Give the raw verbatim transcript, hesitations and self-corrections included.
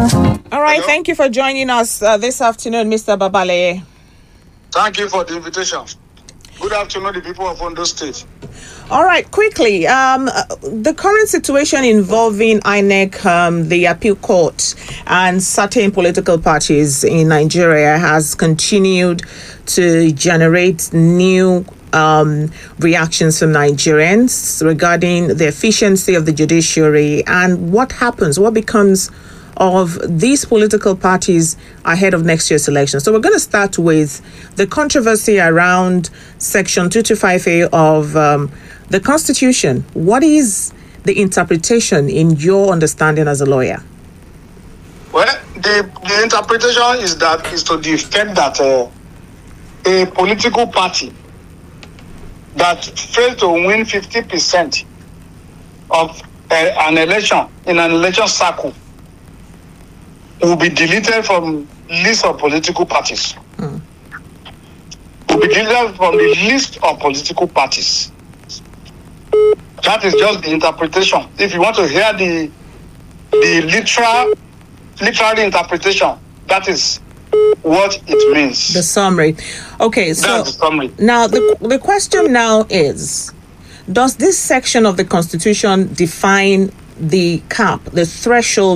All right, Hello? thank you for joining us uh, this afternoon, Mister Babale. Thank you for the invitation. Good afternoon, the people of Ondo State. All right, quickly, um, uh, the current situation involving I N E C, um, the appeal court, and certain political parties in Nigeria has continued to generate new um, reactions from Nigerians regarding the efficiency of the judiciary and what happens, what becomes of these political parties ahead of next year's election. So we're going to start with the controversy around Section two twenty-five A of um, the Constitution. What is the interpretation in your understanding as a lawyer? Well, the, the interpretation is that is to the effect that uh, a political party that failed to win fifty percent of uh, an election in an election cycle will be deleted from list of political parties. Mm. Will be deleted from the list of political parties. That is just the interpretation. If you want to hear the the literal literal interpretation, that is what it means. The summary. Okay, so That's the summary. now the the question now is, does this section of the Constitution define the cap, the threshold